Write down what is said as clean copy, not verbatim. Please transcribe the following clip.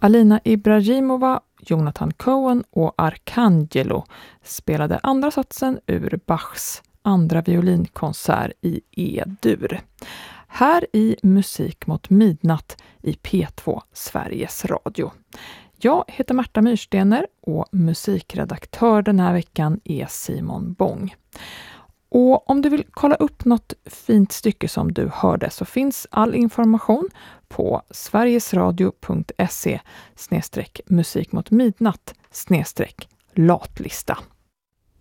Alina Ibrahimova, Jonathan Cohen och Arcangelo spelade andra satsen ur Bachs andra violinkonsert i E-dur. Här i Musik mot midnatt i P2 Sveriges Radio. Jag heter Märta Myrstener och musikredaktör den här veckan är Simon Bång. Och om du vill kolla upp något fint stycke som du hörde så finns all information på sverigesradio.se/musikmotmidnatt/latlista.